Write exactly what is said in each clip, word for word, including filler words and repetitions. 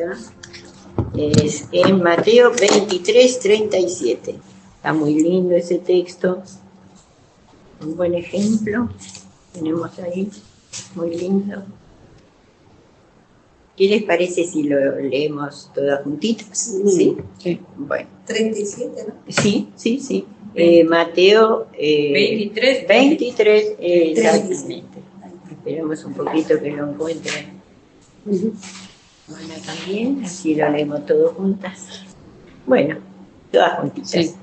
cita es en Mateo veintitrés, treinta y siete. Está muy lindo ese texto, un buen ejemplo, tenemos ahí, muy lindo. ¿Qué les parece si lo leemos todas juntitas? ¿Sí? Sí. Bueno. treinta y siete, ¿no? Sí, sí, sí. Eh, Mateo eh, veintitrés. veintitrés, eh, exactamente. Esperemos un poquito que lo encuentren. Bueno, también, así lo leemos todos juntas. Bueno, todas juntitas. Sí.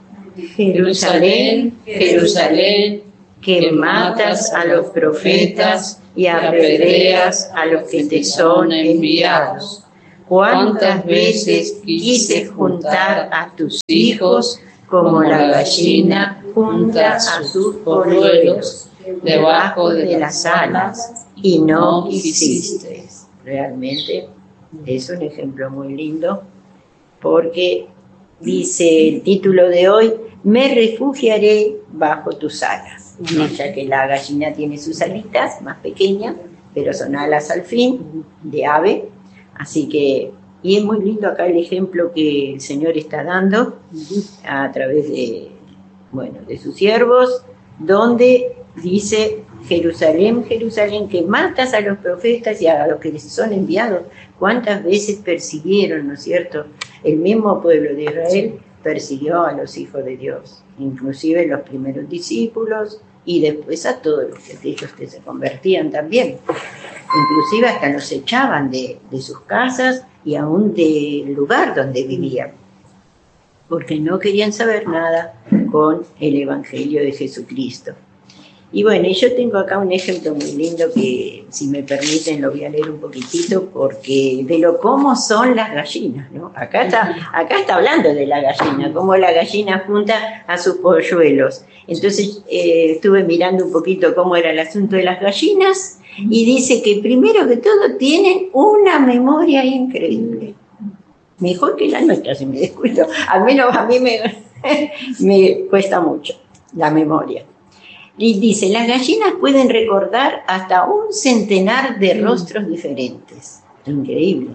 Jerusalén, Jerusalén, que matas a los profetas y apedreas a los que te son enviados. ¿Cuántas veces quise juntar a tus hijos como la gallina junta a sus polluelos debajo de las alas, y no quisiste? Realmente es un ejemplo muy lindo, porque dice el título de hoy: me refugiaré bajo tus alas. ¿No? Ya que la gallina tiene sus alitas más pequeñas, pero son alas al fin, de ave. Así que, y es muy lindo acá el ejemplo que el Señor está dando a través de, bueno, de sus siervos, donde dice: Jerusalén, Jerusalén, que matas a los profetas y a los que les son enviados. ¿Cuántas veces persiguieron, ¿no es cierto? El mismo pueblo de Israel persiguió a los hijos de Dios, inclusive los primeros discípulos, y después a todos los que, aquellos que se convertían también. Inclusive hasta los echaban de, de sus casas y aún del lugar donde vivían, porque no querían saber nada con el Evangelio de Jesucristo. Y bueno, yo tengo acá un ejemplo muy lindo que, si me permiten, lo voy a leer un poquitito, porque de lo cómo son las gallinas, ¿no? Acá está, acá está hablando de la gallina, cómo la gallina junta a sus polluelos. Entonces eh, estuve mirando un poquito cómo era el asunto de las gallinas, y dice que primero que todo tienen una memoria increíble. Mejor que la nuestra, si me descuido. Al menos a mí me, me cuesta mucho la memoria. Y dice: las gallinas pueden recordar hasta un centenar de rostros diferentes. Increíble.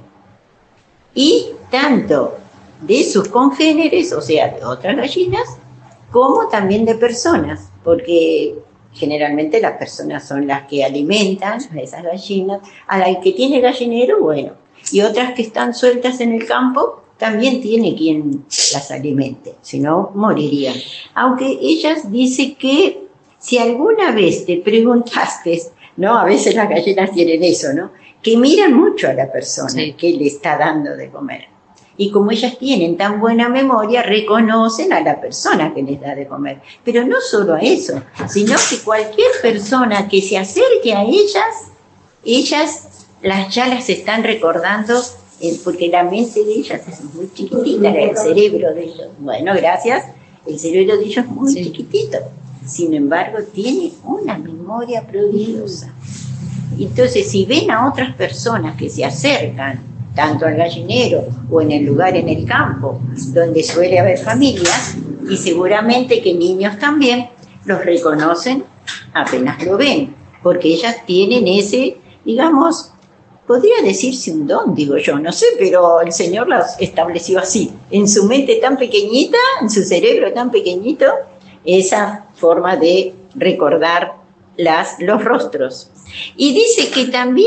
Y tanto de sus congéneres, o sea, de otras gallinas, como también de personas, porque generalmente las personas son las que alimentan a esas gallinas. A la que tiene gallinero, bueno, y otras que están sueltas en el campo, también tiene quien las alimente, si no morirían. Aunque ellas dicen que si alguna vez te preguntaste, ¿no? A veces las gallinas tienen eso, ¿no? Que miran mucho a la persona, sí, que le está dando de comer. Y como ellas tienen tan buena memoria, reconocen a la persona que les da de comer. Pero no solo a eso, sino que cualquier persona que se acerque a ellas, ellas las, ya las están recordando, eh, porque la mente de ellas es muy chiquitita, el cerebro de ellos. Bueno, gracias, el cerebro de ellos es muy sí. chiquitito. Sin embargo, tiene una memoria prodigiosa. Entonces, si ven a otras personas que se acercan, tanto al gallinero o en el lugar en el campo, donde suele haber familias, y seguramente que niños también, los reconocen apenas lo ven, porque ellas tienen ese, digamos, podría decirse un don, digo yo, no sé, pero el Señor las estableció así, en su mente tan pequeñita, en su cerebro tan pequeñito, esa forma de recordar las, los rostros. Y dice que también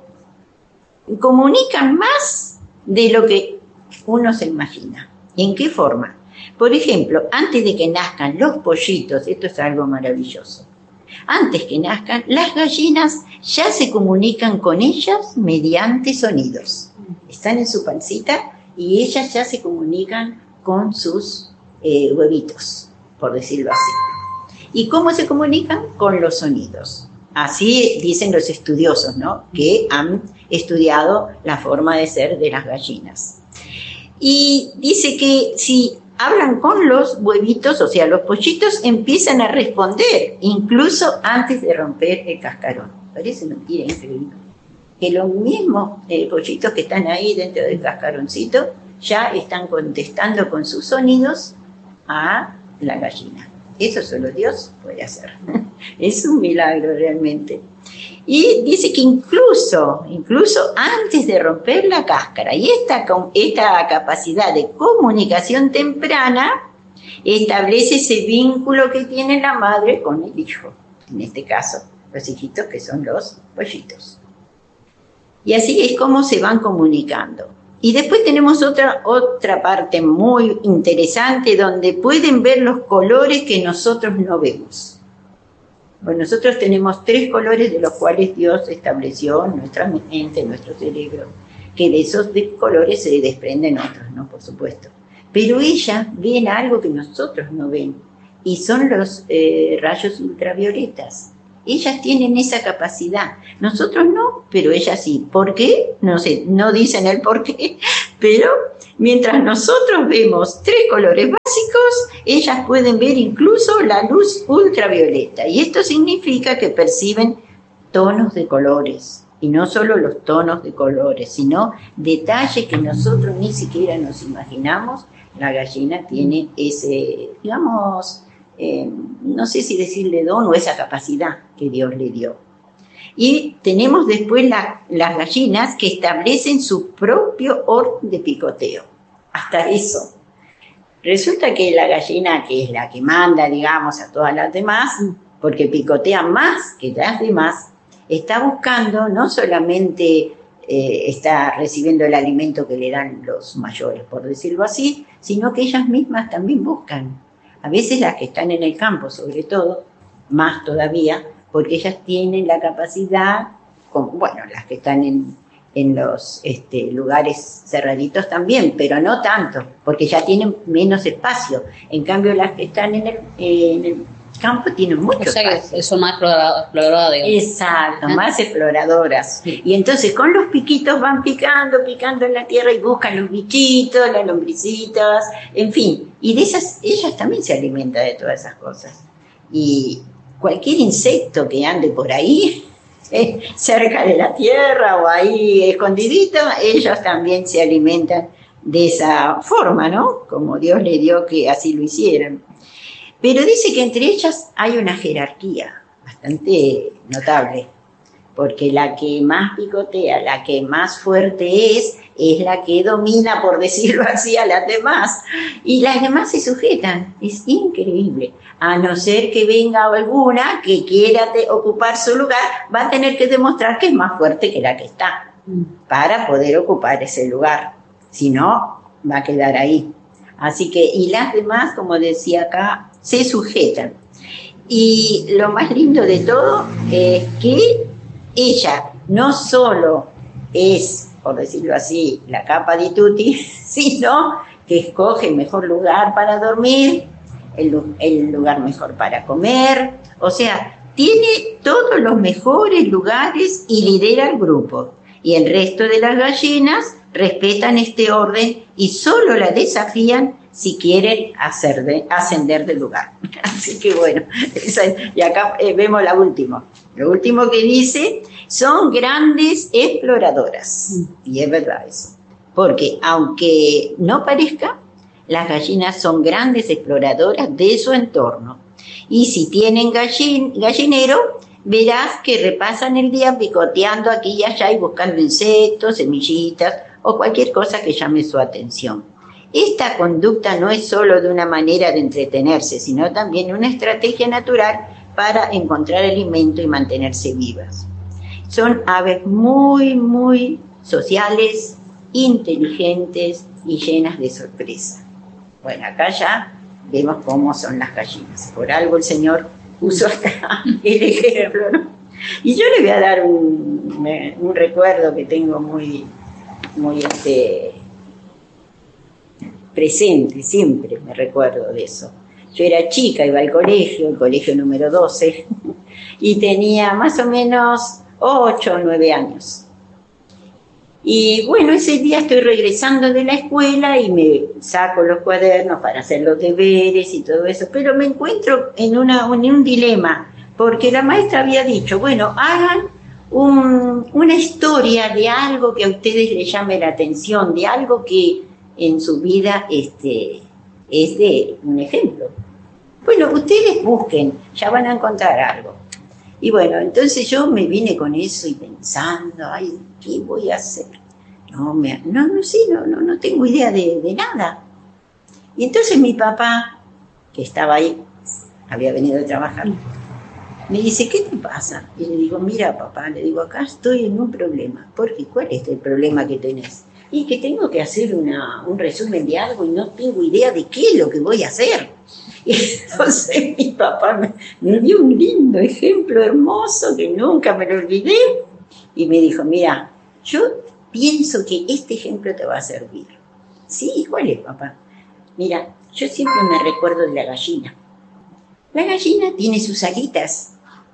comunican más de lo que uno se imagina. ¿En qué forma? Por ejemplo, antes de que nazcan los pollitos, esto es algo maravilloso, antes que nazcan, las gallinas ya se comunican con ellas mediante sonidos. Están en su pancita y ellas ya se comunican con sus eh, huevitos, por decirlo así. ¿Y cómo se comunican? Con los sonidos. Así dicen los estudiosos, ¿no? Que han estudiado la forma de ser de las gallinas. Y dice que si hablan con los huevitos, o sea, los pollitos empiezan a responder, incluso antes de romper el cascarón. Parece mentira, increíble. Que los mismos eh, pollitos que están ahí dentro del cascaroncito ya están contestando con sus sonidos a la gallina. Eso solo Dios puede hacer. Es un milagro realmente. Y dice que incluso, incluso antes de romper la cáscara, y esta, esta capacidad de comunicación temprana establece ese vínculo que tiene la madre con el hijo. En este caso, los hijitos que son los pollitos. Y así es como se van comunicando. Y después tenemos otra, otra parte muy interesante donde pueden ver los colores que nosotros no vemos. Bueno, nosotros tenemos tres colores de los cuales Dios estableció en nuestra mente, en nuestro cerebro, que de esos colores se desprenden otros, ¿no? Por supuesto. Pero ellas ven algo que nosotros no ven, y son los eh, rayos ultravioletas. Ellas tienen esa capacidad. Nosotros no, pero ellas sí. ¿Por qué? No sé, no dicen el por qué, pero mientras nosotros vemos tres colores básicos, ellas pueden ver incluso la luz ultravioleta. Y esto significa que perciben tonos de colores. Y no solo los tonos de colores, sino detalles que nosotros ni siquiera nos imaginamos. La gallina tiene ese, digamos, eh, no sé si decirle don o esa capacidad que Dios le dio. Y tenemos después la, las gallinas que establecen su propio orden de picoteo. Hasta eso. Resulta que la gallina, que es la que manda, digamos, a todas las demás, porque picotea más que las demás, está buscando, no solamente eh, está recibiendo el alimento que le dan los mayores, por decirlo así, sino que ellas mismas también buscan. A veces las que están en el campo, sobre todo, más todavía, porque ellas tienen la capacidad, con, bueno, las que están en, en los este, lugares cerraditos también, pero no tanto, porque ya tienen menos espacio. En cambio, las que están en el, eh, en el campo tienen mucho espacio. O sea espacio. Que son más exploradoras, digamos. Exacto, más exploradoras. Sí. Y entonces con los piquitos van picando, picando en la tierra y buscan los bichitos, las lombricitas, en fin. Y de esas, ellas también se alimentan de todas esas cosas. Y cualquier insecto que ande por ahí, eh, cerca de la tierra o ahí escondidito, ellos también se alimentan de esa forma, ¿no? Como Dios le dio que así lo hicieran. Pero dice que entre ellas hay una jerarquía bastante notable, porque la que más picotea, la que más fuerte es, es la que domina, por decirlo así, a las demás. Y las demás se sujetan. Es increíble. A no ser que venga alguna que quiera te, ocupar su lugar, va a tener que demostrar que es más fuerte que la que está, para poder ocupar ese lugar. Si no, va a quedar ahí. Así que, y las demás, como decía acá, se sujetan. Y lo más lindo de todo es que ella no solo es, por decirlo así, la capa di tutti, sino que escoge el mejor lugar para dormir, el, el lugar mejor para comer, o sea, tiene todos los mejores lugares y lidera el grupo. Y el resto de las gallinas respetan este orden y solo la desafían si quieren hacer de, ascender del lugar. Así que bueno, esa, y acá eh, vemos la última. Lo último que dice, son grandes exploradoras. Y es verdad eso. Porque aunque no parezca, las gallinas son grandes exploradoras de su entorno. Y si tienen gallin, gallinero, verás que repasan el día picoteando aquí y allá y buscando insectos, semillitas o cualquier cosa que llame su atención. Esta conducta no es solo de una manera de entretenerse, sino también una estrategia natural para encontrar alimento y mantenerse vivas. Son aves muy, muy sociales, inteligentes y llenas de sorpresa. Bueno, acá ya vemos cómo son las gallinas. Por algo el Señor puso acá el ejemplo, ¿no? Y yo le voy a dar un, un recuerdo que tengo muy, muy este, presente, siempre me recuerdo de eso. Yo era chica, iba al colegio, el colegio número doce, y tenía más o menos ocho o nueve años. Y bueno, ese día estoy regresando de la escuela y me saco los cuadernos para hacer los deberes y todo eso, pero me encuentro en, una, en un dilema, porque la maestra había dicho, bueno, hagan un, una historia de algo que a ustedes les llame la atención, de algo que en su vida este, es de un ejemplo. Bueno, ustedes busquen, ya van a encontrar algo. Y bueno, entonces yo me vine con eso y pensando, ay, ¿qué voy a hacer? No, me, no, no sé, no, no, no tengo idea de, de nada. Y entonces mi papá, que estaba ahí, había venido a trabajar, me dice, ¿qué te pasa? Y le digo, mira papá, le digo, acá estoy en un problema. ¿Por qué? ¿Cuál es el problema que tenés? Y que tengo que hacer una, un resumen de algo y no tengo idea de qué es lo que voy a hacer. Y entonces mi papá me, me dio un lindo ejemplo hermoso que nunca me lo olvidé. Y me dijo, mira, yo pienso que este ejemplo te va a servir. Sí, ¿cuál es, papá? Mira, yo siempre me recuerdo de la gallina. La gallina tiene sus alitas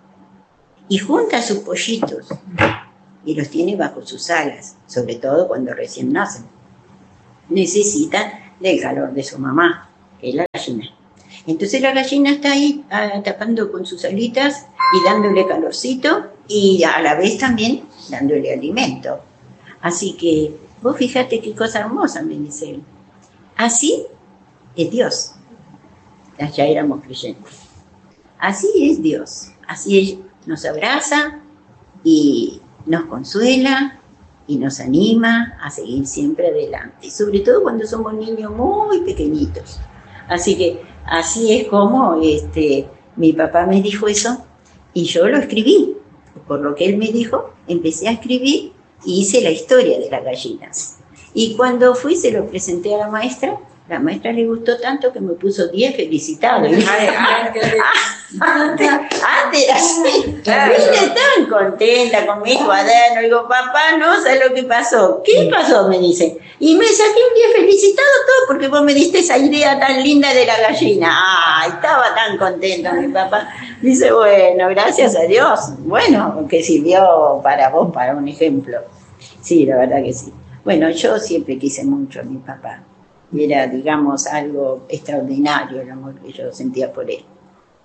y junta sus pollitos y los tiene bajo sus alas, sobre todo cuando recién nacen. Necesitan del calor de su mamá, que es la gallina. Entonces la gallina está ahí ah, tapando con sus alitas y dándole calorcito y a la vez también dándole alimento. Así que vos fíjate qué cosa hermosa, me dice él. Así es Dios. Ya éramos creyentes. Así es Dios. Así es, nos abraza y nos consuela y nos anima a seguir siempre adelante. Sobre todo cuando somos niños muy pequeñitos. Así que así es como este, mi papá me dijo eso y yo lo escribí. Por lo que él me dijo, empecé a escribir y hice la historia de las gallinas. Y cuando fui se lo presenté a la maestra. La maestra le gustó tanto que me puso diez felicitados. Ay, ay, antes, antes era así. Vine tan contenta con mi cuaderno. Digo, papá, no sé lo que pasó. ¿Qué pasó? Me dice. Y me saqué un diez felicitado todo porque vos me diste esa idea tan linda de la gallina. Ay, estaba tan contento mi papá. Dice, bueno, gracias a Dios. Bueno, que sirvió para vos, para un ejemplo. Sí, la verdad que sí. Bueno, yo siempre quise mucho a mi papá. Era, digamos, algo extraordinario el amor que yo sentía por él.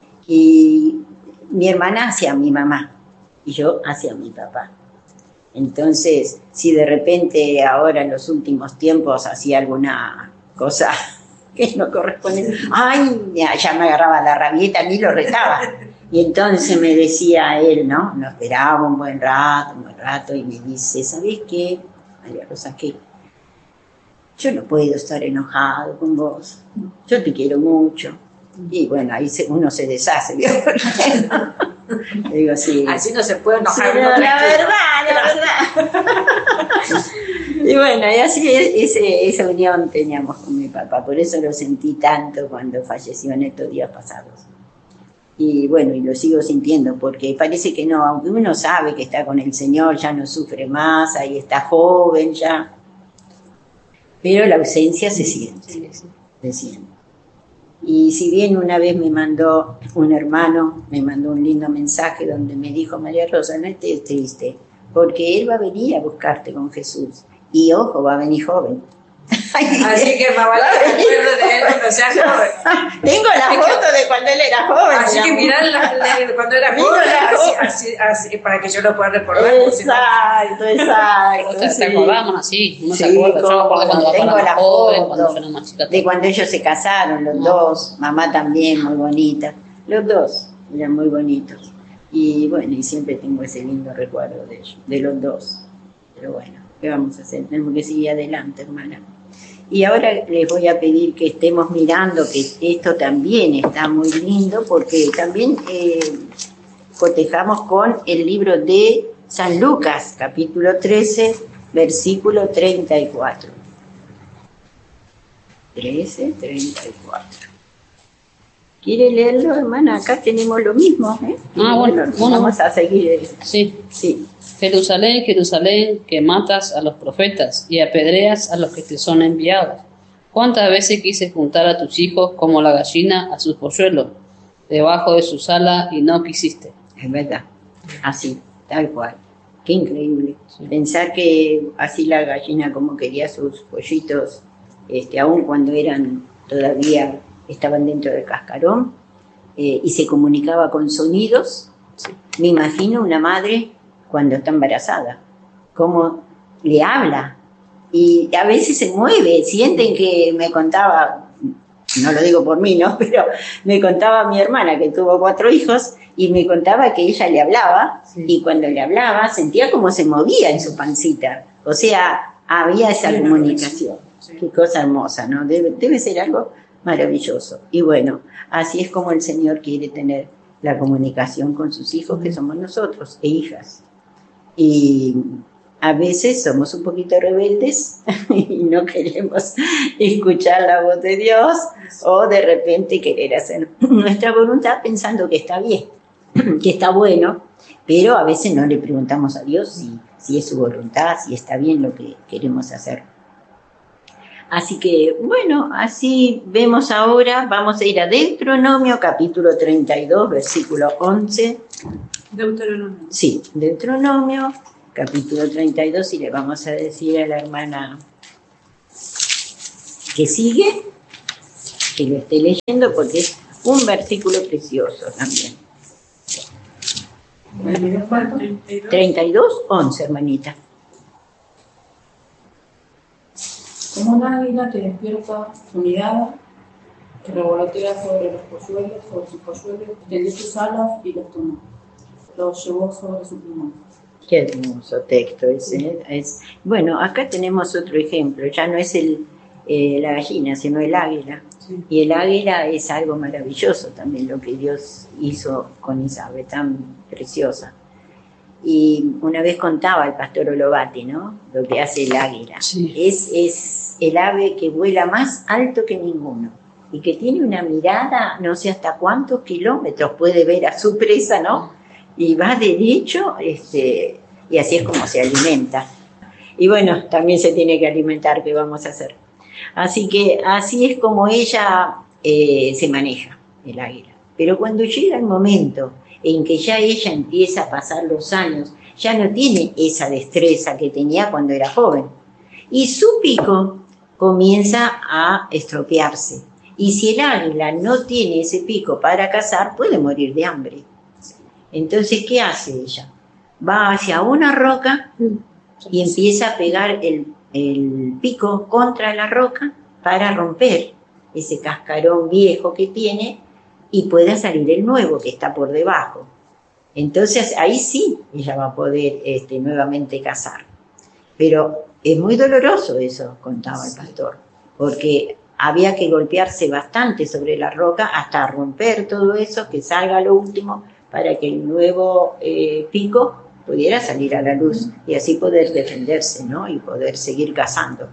Y mi hermana hacia mi mamá y yo hacia mi papá. Entonces, si de repente ahora en los últimos tiempos hacía alguna cosa que no corresponde, ¡ay! Ya me agarraba la rabieta, ni lo retaba. Y entonces me decía él, ¿no? Nos esperaba un buen rato, un buen rato, y me dice, ¿sabés qué, María Rosa, qué? Yo no puedo estar enojado con vos. Yo te quiero mucho. Y bueno, ahí se, uno se deshace. Digo, sí. Así no se puede enojar. Sí, no, la verdad, la verdad. Y bueno, y así ese, esa unión teníamos con mi papá. Por eso lo sentí tanto cuando falleció en estos días pasados. Y bueno, y lo sigo sintiendo, porque parece que no, aunque uno sabe que está con el Señor, ya no sufre más, ahí está joven ya. Pero la ausencia se siente, se siente. Y si bien una vez me mandó un hermano, me mandó un lindo mensaje donde me dijo, María Rosa, no estés triste, porque él va a venir a buscarte con Jesús. Y ojo, va a venir joven. Así que más vale que me acuerdo de él cuando sea joven. Tengo la foto de cuando él era joven. Así que mirá cuando era joven, así, así, así, para que yo lo pueda recordar. Exacto, exacto. Te, sí. te acordamos así, uno Sí, se acuerda. Yo me acuerdo cuando tengo papá era la más joven, foto cuando yo era más chica. de cuando ellos se casaron, los dos. Mamá también, muy bonita. Los dos eran muy bonitos. Y bueno, y siempre tengo ese lindo recuerdo de ellos, de los dos. Pero bueno, ¿qué vamos a hacer? Tenemos que seguir adelante, hermana. Y ahora les voy a pedir que estemos mirando, que esto también está muy lindo, porque también eh, cotejamos con el libro de San Lucas, capítulo trece, versículo treinta y cuatro. trece, treinta y cuatro. ¿Quiere leerlo, hermana? Acá tenemos lo mismo, ¿eh? Ah, bueno, bueno, bueno. Vamos a seguir. Sí. Sí. Jerusalén, Jerusalén, que matas a los profetas y apedreas a los que te son enviados. ¿Cuántas veces quise juntar a tus hijos como la gallina a sus polluelos, debajo de su sala, y no quisiste? Es verdad, así, tal cual. Qué increíble. Sí. Pensar que así la gallina como quería sus pollitos, este, aun cuando eran todavía, estaban dentro del cascarón, eh, y se comunicaba con sonidos. Sí. Me imagino una madre cuando está embarazada, cómo le habla, y a veces se mueve, sienten que, me contaba no lo digo por mí, ¿no? Pero me contaba mi hermana que tuvo cuatro hijos y me contaba que ella le hablaba sí. y cuando le hablaba sentía como se movía en su pancita. O sea, había esa sí, comunicación. Sí. Qué cosa hermosa, ¿no? Debe, debe ser algo maravilloso. Y bueno, así es como el Señor quiere tener la comunicación con sus hijos, que somos nosotros, e hijas. Y a veces somos un poquito rebeldes y no queremos escuchar la voz de Dios o de repente querer hacer nuestra voluntad pensando que está bien, que está bueno, pero a veces no le preguntamos a Dios si, si es su voluntad, si está bien lo que queremos hacer. Así que, bueno, así vemos ahora, vamos a ir a Deuteronomio, capítulo treinta y dos, versículo once. Deuteronomio. Sí, Deuteronomio, capítulo treinta y dos, y le vamos a decir a la hermana que sigue, que lo esté leyendo, porque es un versículo precioso también. treinta y dos, once, hermanita. Como un águila te despierta su mirada, que revolotea sobre los polluelos, sobre sus polluelos, extendió sus alas y los tomó, los llevó sobre su plumón. Qué hermoso texto ese. Sí. Es, bueno, acá tenemos otro ejemplo, ya no es el, eh, la gallina, sino el águila. Sí. Y el águila es algo maravilloso también, lo que Dios hizo con esa ave tan preciosa. Y una vez contaba el pastor Olovati, ¿no? Lo que hace el águila. Sí. Es, es el ave que vuela más alto que ninguno y que tiene una mirada, no sé hasta cuántos kilómetros puede ver a su presa, ¿no? Y va derecho, este, y así es como se alimenta. Y bueno, también se tiene que alimentar, ¿qué vamos a hacer? Así que así es como ella eh, se maneja, el águila. Pero cuando llega el momento en que ya ella empieza a pasar los años, ya no tiene esa destreza que tenía cuando era joven. Y su pico comienza a estropearse. Y si el águila no tiene ese pico para cazar, puede morir de hambre. Entonces, ¿qué hace ella? Va hacia una roca y empieza a pegar el, el pico contra la roca para romper ese cascarón viejo que tiene y pueda salir el nuevo que está por debajo. Entonces ahí sí ella va a poder este, nuevamente cazar. Pero es muy doloroso eso, contaba el pastor, porque había que golpearse bastante sobre la roca hasta romper todo eso, que salga lo último, para que el nuevo eh, pico pudiera salir a la luz y así poder defenderse, ¿no? Y poder seguir cazando.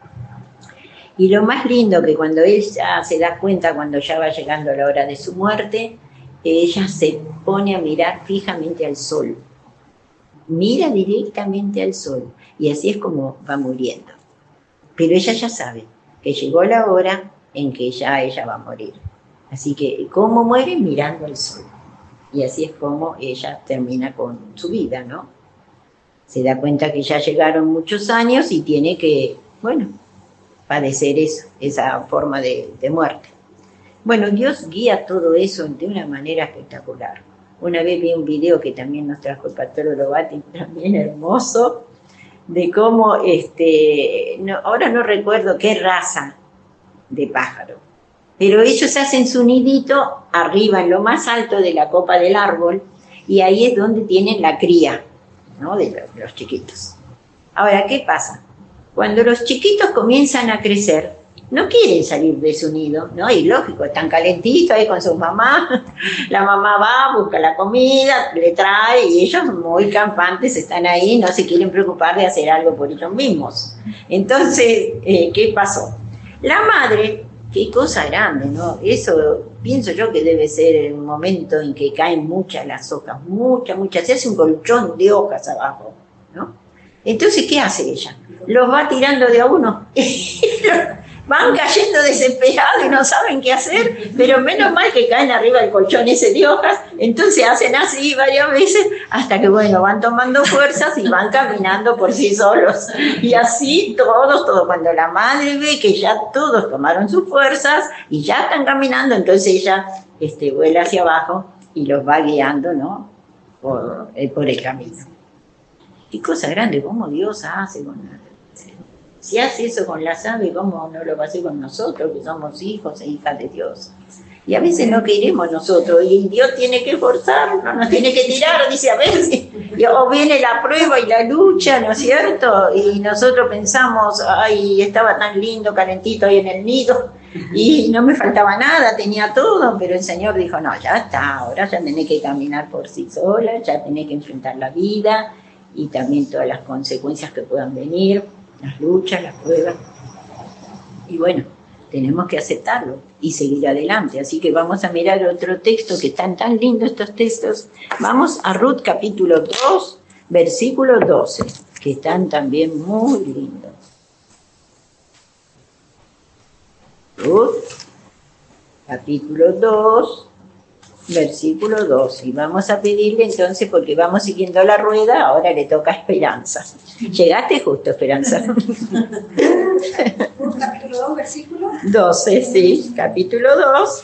Y lo más lindo que cuando ella se da cuenta, cuando ya va llegando la hora de su muerte, ella se pone a mirar fijamente al sol. Mira directamente al sol y así es como va muriendo. Pero ella ya sabe que llegó la hora en que ya ella va a morir. Así que, ¿cómo muere? Mirando al sol. Y así es como ella termina con su vida, ¿no? Se da cuenta que ya llegaron muchos años y tiene que, bueno, padecer eso, esa forma de, de muerte. Bueno, Dios guía todo eso de una manera espectacular. Una vez vi un video que también nos trajo el pastor Olovati, también hermoso, de cómo, este, no, ahora no recuerdo qué raza de pájaro, pero ellos hacen su nidito arriba, en lo más alto de la copa del árbol, y ahí es donde tienen la cría, ¿no? De los, los chiquitos. Ahora, ¿qué pasa? Cuando los chiquitos comienzan a crecer, no quieren salir de su nido, ¿no? Y lógico, están calentitos ahí con sus mamás, la mamá va, busca la comida, le trae, y ellos muy campantes están ahí, no se quieren preocupar de hacer algo por ellos mismos. Entonces, eh, ¿qué pasó? La madre, qué cosa grande, ¿no? Eso pienso yo que debe ser el momento en que caen muchas las hojas, muchas, muchas, se hace un colchón de hojas abajo, ¿no? Entonces, ¿qué hace ella? Los va tirando de a uno. Van cayendo desesperados y no saben qué hacer, pero menos mal que caen arriba del colchón ese de hojas, entonces hacen así varias veces, hasta que bueno, van tomando fuerzas y van caminando por sí solos. Y así todos, todos, cuando la madre ve que ya todos tomaron sus fuerzas y ya están caminando, entonces ella este, vuela hacia abajo y los va guiando, ¿no? Por, eh, por el camino. Qué cosa grande, cómo Dios hace con la... Si hace eso con las aves, ¿cómo no lo va a hacer con nosotros, que somos hijos e hijas de Dios? Y a veces no queremos nosotros, y Dios tiene que esforzarnos, nos tiene que tirar, dice a veces. O viene la prueba y la lucha, ¿no es cierto? Y nosotros pensamos, ay, estaba tan lindo, calentito ahí en el nido, y no me faltaba nada, tenía todo, pero el Señor dijo, no, ya está, ahora ya tenés que caminar por sí sola, ya tenés que enfrentar la vida, y también todas las consecuencias que puedan venir, las luchas, las pruebas. Y bueno, tenemos que aceptarlo y seguir adelante. Así que vamos a mirar otro texto, que están tan lindos estos textos. Vamos a Ruth capítulo dos, versículo doce, que están también muy lindos. Ruth capítulo dos, versículo doce. Y vamos a pedirle entonces, porque vamos siguiendo la rueda, ahora le toca a Esperanza. Llegaste justo, Esperanza. Capítulo dos, versículo doce, sí, capítulo dos.